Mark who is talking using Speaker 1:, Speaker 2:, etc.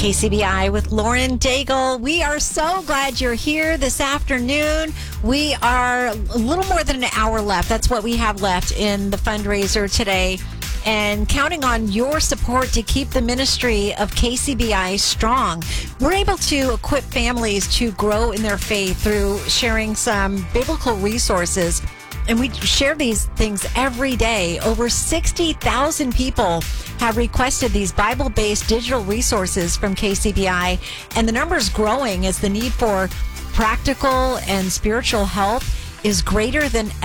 Speaker 1: KCBI with Lauren Daigle. We are so glad you're here this afternoon. We are a little more than an hour left. That's what we have left in the fundraiser today. And counting on your support to keep the ministry of KCBI strong. We're able to equip families to grow in their faith through sharing some biblical resources. And we share these things every day. Over 60,000 people have requested these Bible-based digital resources from KCBI. And the number is growing as the need for practical and spiritual help is greater than